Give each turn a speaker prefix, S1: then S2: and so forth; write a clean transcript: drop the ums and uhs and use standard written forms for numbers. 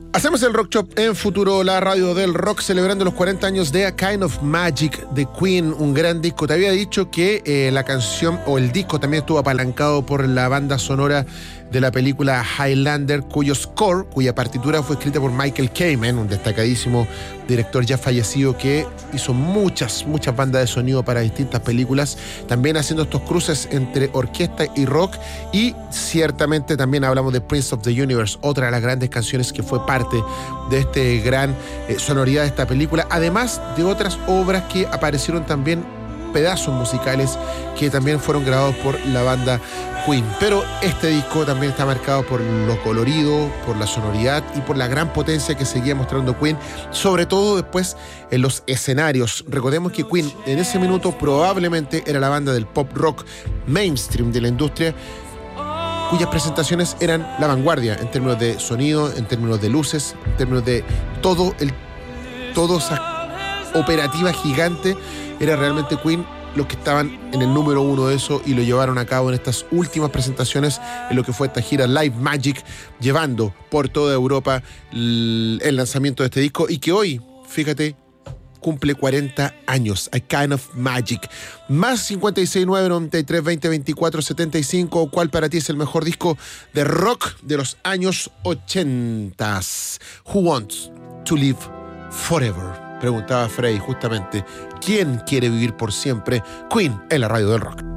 S1: Hacemos el Rock Shop en Futuro, la radio del rock, celebrando los 40 años de A Kind of Magic de Queen, un gran disco. Te había dicho que la canción o el disco también estuvo apalancado por la banda sonora de la película Highlander, cuya partitura fue escrita por Michael Kamen, un destacadísimo director ya fallecido que hizo muchas bandas de sonido para distintas películas, también haciendo estos cruces entre orquesta y rock. Y ciertamente también hablamos de Prince of the Universe, otra de las grandes canciones que fue parte de este gran sonoridad de esta película, además de otras obras que aparecieron también, pedazos musicales que también fueron grabados por la banda Queen. Pero este disco también está marcado por lo colorido, por la sonoridad y por la gran potencia que seguía mostrando Queen, sobre todo después en los escenarios. Recordemos que Queen en ese minuto probablemente era la banda del pop rock mainstream de la industria, cuyas presentaciones eran la vanguardia en términos de sonido, en términos de luces, en términos de toda esa operativa gigante. Era realmente Queen los que estaban en el número uno de eso, y lo llevaron a cabo en estas últimas presentaciones en lo que fue esta gira Live Magic, llevando por toda Europa el lanzamiento de este disco, y que hoy, fíjate, cumple 40 años, A Kind of Magic. Más 569 93 20 24 75. ¿Cuál para ti es el mejor disco de rock de los años 80? Who Wants to Live Forever? Preguntaba Frey justamente. ¿Quién quiere vivir por siempre? Queen en la radio del rock.